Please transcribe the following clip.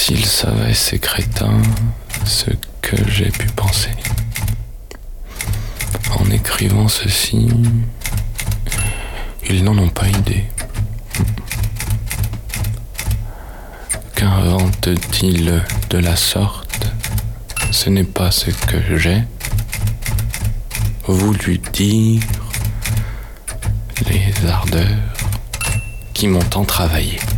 S'ils savaient, ces crétins, ce que j'ai pu penser. En écrivant ceci, ils n'en ont pas idée. Qu'inventent-ils de la sorte? Ce n'est pas ce que j'ai voulu dire, les ardeurs qui m'ont tant travaillé.